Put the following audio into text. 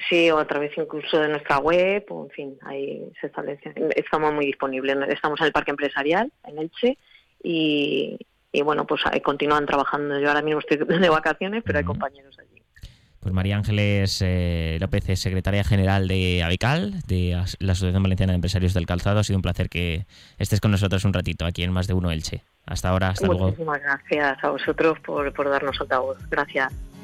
Sí, o a través incluso de nuestra web, o en fin, ahí se establece. Estamos muy disponibles, estamos en el Parque Empresarial, en Elche, y bueno, pues continúan trabajando. Yo ahora mismo estoy de vacaciones, pero hay compañeros allí. Pues María Ángeles López es secretaria general de AVICAL, de la Asociación Valenciana de Empresarios del Calzado. Ha sido un placer que estés con nosotros un ratito aquí en Más de Uno Elche. Hasta ahora, hasta luego. Muchísimas gracias a vosotros por darnos altavoz. Gracias.